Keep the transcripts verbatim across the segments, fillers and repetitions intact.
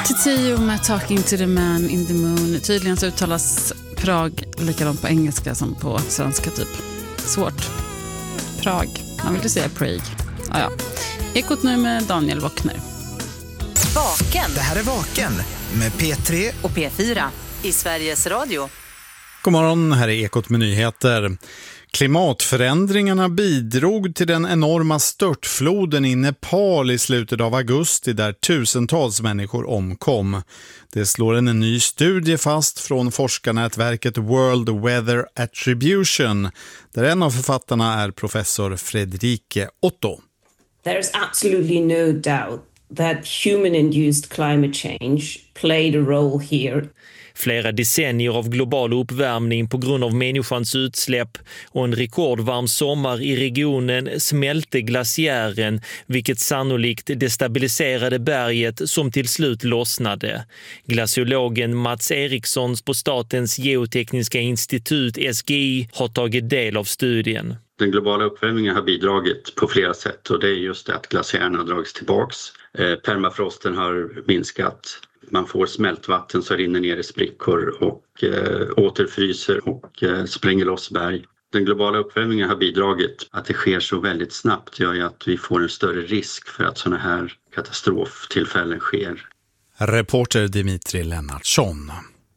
Tio med Talking to the Man in the Moon. Tydligen så uttalas Prag likadant på engelska som på svenska typ. Svårt. Prag. Man vill ju säga Prague. Ah, ja. Ekot nu med Daniel Wockner. Vaken. Det här är Vaken med P tre och P fyra i Sveriges Radio. God morgon, här är Ekot med nyheter. Klimatförändringarna bidrog till den enorma störtfloden i Nepal i slutet av augusti där tusentals människor omkom. Det slår en ny studie fast från forskarnätverket World Weather Attribution där en av författarna är professor Fredrike Otto. There's absolutely no doubt that human-induced climate change played a role here. Flera decennier av global uppvärmning på grund av människans utsläpp och en rekordvarm sommar i regionen smälte glaciären, vilket sannolikt destabiliserade berget som till slut lossnade. Glaciologen Mats Eriksson på Statens geotekniska institut S G I har tagit del av studien. Den globala uppvärmningen har bidragit på flera sätt och det är just det att glaciärerna har dragits tillbaks. Eh, permafrosten har minskat. Man får smältvatten som rinner ner i sprickor och eh, återfryser och eh, spränger loss berg. Den globala uppvärmningen har bidragit. Att det sker så väldigt snabbt gör ju att vi får en större risk för att sådana här katastroftillfällen sker. Reporter Dimitri Lennartsson.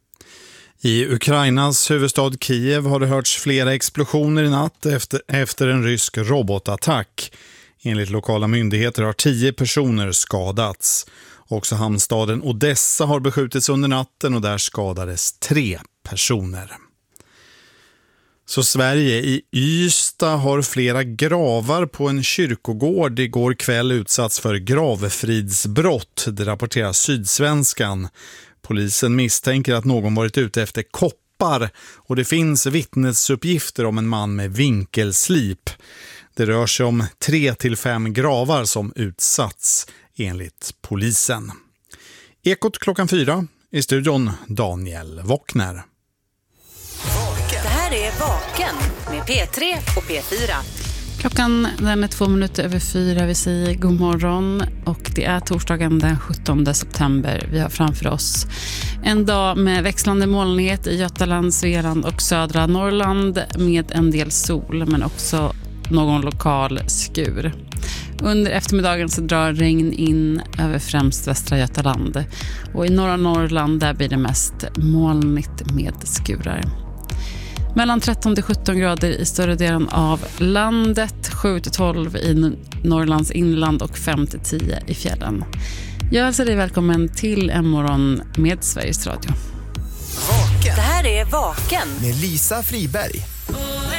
I Ukrainas huvudstad Kiev har det hörts flera explosioner i natt efter, efter en rysk robotattack. Enligt lokala myndigheter har tio personer skadats. Också hamnstaden Odessa har beskjutits under natten och där skadades tre personer. Så Sverige i Ystad har flera gravar på en kyrkogård igår kväll utsatts för gravfridsbrott, det rapporterar Sydsvenskan. Polisen misstänker att någon varit ute efter koppar och det finns vittnesuppgifter om en man med vinkelslip. Det rör sig om tre till fem gravar som utsatts enligt polisen. Ekot klockan fyra, i studion Daniel Wockner. Det här är Vaken med P tre och P fyra. Klockan den är två minuter över fyra. Vi säger god morgon och det är torsdagen den sjuttonde september. Vi har framför oss en dag med växlande molnighet i Götaland, Svealand och södra Norrland med en del sol men också någon lokal skur. Under eftermiddagen så drar regn in över främst västra Götaland och i norra Norrland där blir det mest molnigt med skurar. Mellan tretton till sjutton grader i större delen av landet, sju till tolv i Norrlands inland och fem till tio i fjällen. Jag hälsar dig välkommen till en morgon med Sveriges Radio. Vaken. Det här är Vaken med Lisa Friberg.